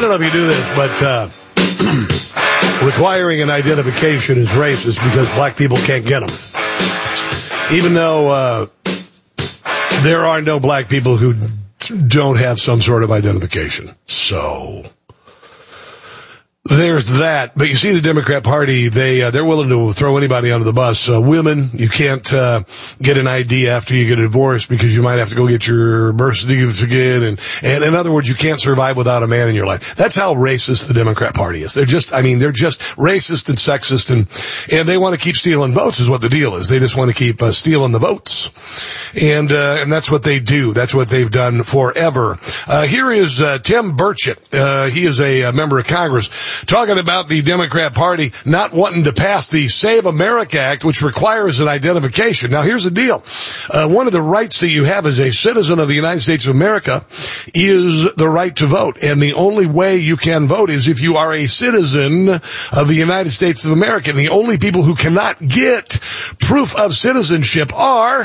I don't know if you do this, but requiring an identification is racist because black people can't get them. Even though there are no black people who don't have some sort of identification. So there's that. But you see the Democrat Party, they're willing to throw anybody under the bus. Women, you can't get an ID after you get a divorce because you might have to go get your birth certificate. And in other words, you can't survive without a man in your life. That's how racist the Democrat Party is. They're just racist and sexist, and they want to keep stealing votes is what the deal is. They just want to keep stealing the votes. And that's what they do. That's what they've done forever. Here is Tim Burchett. He is a member of Congress, talking about the Democrat Party not wanting to pass the Save America Act, which requires an identification. Now, here's the deal. One of the rights that you have as a citizen of the United States of America is the right to vote. And the only way you can vote is if you are a citizen of the United States of America. And the only people who cannot get proof of citizenship are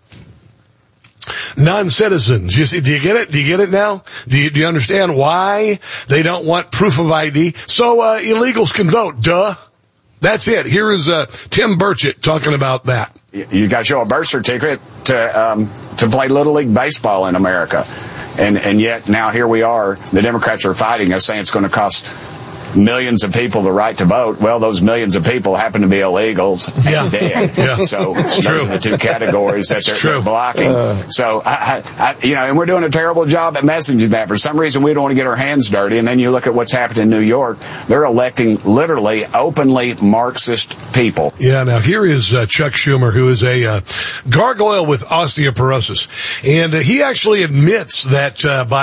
non-citizens. Do you get it? Do you get it now? Do you understand why they don't want proof of ID? So, illegals can vote. Duh. That's it. Here is, Tim Burchett talking about that. You got to show a birth certificate to play Little League Baseball in America. And yet now here we are. The Democrats are fighting us saying it's going to cost millions of people the right to vote. Well, those millions of people happen to be illegals and dead. Yeah. So those are the two categories that they're blocking. So and we're doing a terrible job at messaging that. For some reason, we don't want to get our hands dirty. And then you look at what's happened in New York. They're electing literally openly Marxist people. Yeah. Now here is Chuck Schumer, who is a gargoyle with osteoporosis, and he actually admits that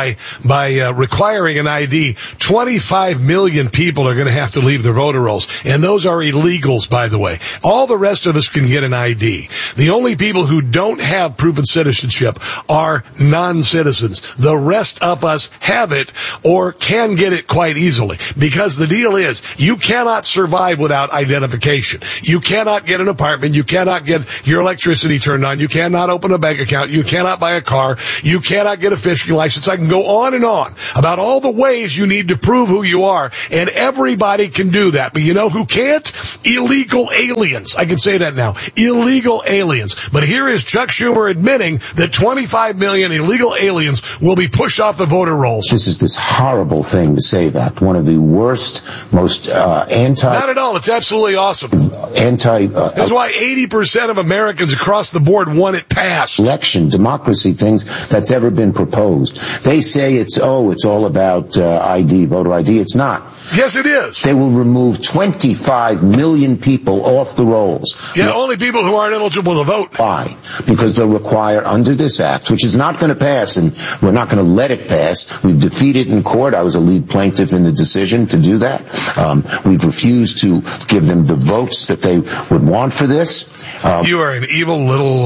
by requiring an ID, 25 million people are going to have to leave their voter rolls. And those are illegals, by the way. All the rest of us can get an ID. The only people who don't have proof of citizenship are non-citizens. The rest of us have it or can get it quite easily. Because the deal is, you cannot survive without identification. You cannot get an apartment. You cannot get your electricity turned on. You cannot open a bank account. You cannot buy a car. You cannot get a fishing license. I can go on and on about all the ways you need to prove who you are. And everybody can do that. But you know who can't? Illegal aliens. I can say that now. Illegal aliens. But here is Chuck Schumer admitting that 25 million illegal aliens will be pushed off the voter rolls. This is this horrible thing, the SAVE Act. One of the worst, most anti... Not at all. It's absolutely awesome. That's why 80% of Americans across the board want it passed. Election, democracy things that's ever been proposed. They say it's all about ID, voter ID. It's not. Yes, it is. They will remove 25 million people off the rolls. Yeah, only people who aren't eligible to vote. Why? Because they'll require, under this act, which is not going to pass, and we're not going to let it pass. We've defeated in court. I was a lead plaintiff in the decision to do that. We've refused to give them the votes that they would want for this. You are an evil little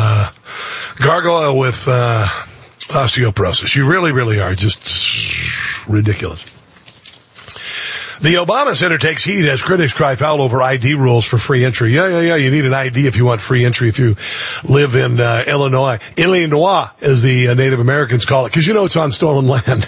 gargoyle with osteoporosis. You really, really are. Just ridiculous. The Obama Center takes heat as critics cry foul over ID rules for free entry. Yeah. You need an ID if you want free entry if you live in Illinois. Illinois, as the Native Americans call it, because it's on stolen land.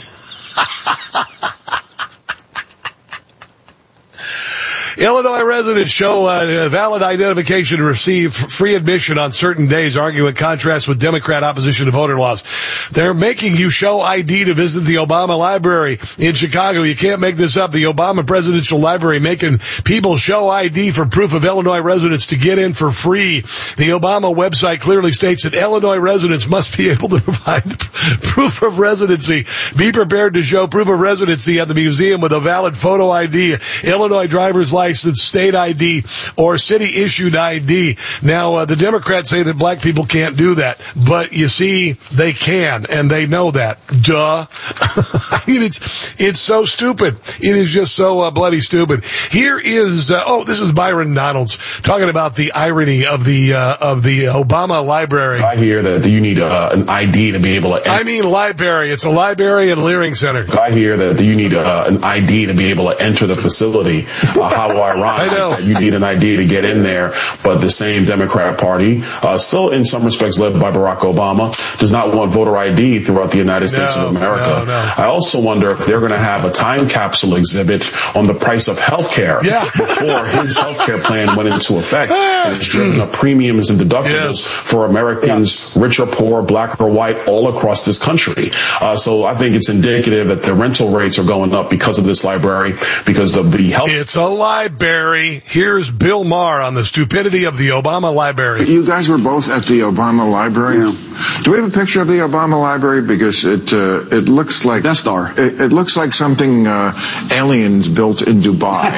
Illinois residents show valid identification to receive free admission on certain days, argue in contrast with Democrat opposition to voter laws. They're making you show ID to visit the Obama Library in Chicago. You can't make this up. The Obama Presidential Library making people show ID for proof of Illinois residents to get in for free. The Obama website clearly states that Illinois residents must be able to provide proof of residency. Be prepared to show proof of residency at the museum with a valid photo ID, Illinois driver's license, state ID, or city-issued ID. Now, the Democrats say that black people can't do that, but you see, they can, and they know that. Duh. I mean, it's so stupid. It is just so bloody stupid. Here is, this is Byron Donalds talking about the irony of the Obama Library. I hear that you need an ID to be able to... I mean library. It's a library and Leering Center. I hear that you need an ID to be able to enter the facility. How so ironic that you need an ID to get in there, but the same Democrat Party, still in some respects led by Barack Obama, does not want voter ID throughout the United States of America. I also wonder if they're going to have a time capsule exhibit on the price of health care before his health care plan went into effect, and it's driven up premiums and deductibles for Americans, rich or poor, black or white, all across this country. So I think it's indicative that the rental rates are going up because of this library, because of the health. It's a library. Here's Bill Maher on the stupidity of the Obama library. You guys were both at the Obama library. Do we have a picture of the Obama library? Because it looks like Death Star. It looks like something aliens built in Dubai.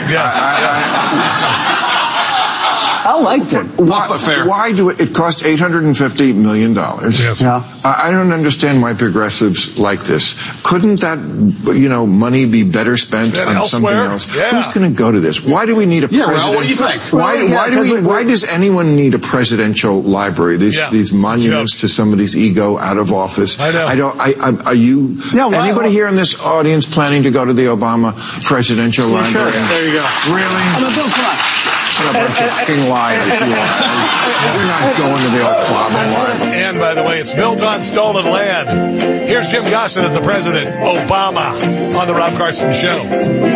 I liked it. Why do it cost $850 million? Yes. I don't understand why progressives like this. Couldn't that, money be better spent on something else? Who's going to go to this? Why do we need a president? Well, what do you think? Why does anyone need a presidential library? These monuments to somebody's ego out of office. I know. Are you, anybody here in this audience planning to go to the Obama presidential library? Sure. There you go. Really? Bill, come on. What a bunch of fucking liars you are. We're not going to the Obama library. And by the way, it's built on stolen land. Here's Jim Gossett as the president. Obama on the Rob Carson Show.